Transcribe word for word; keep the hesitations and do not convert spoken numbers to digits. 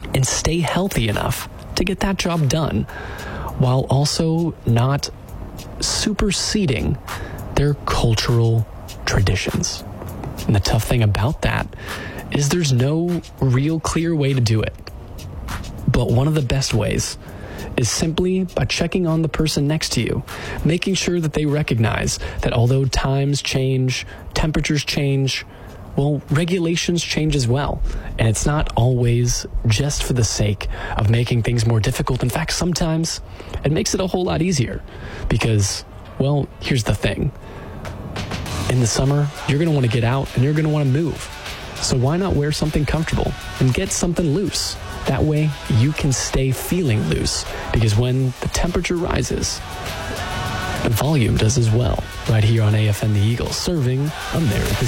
and stay healthy enough to get that job done, while also not superseding their cultural traditions. And the tough thing about that is there's no real clear way to do it. But one of the best ways is simply by checking on the person next to you, making sure that they recognize that although times change, temperatures change, well, regulations change as well. And it's not always just for the sake of making things more difficult. In fact, sometimes it makes it a whole lot easier because, well, here's the thing. In the summer, you're going to want to get out and you're going to want to move. So why not wear something comfortable and get something loose? That way you can stay feeling loose, because when the temperature rises, the volume does as well. Right here on A F N The Eagle, serving America's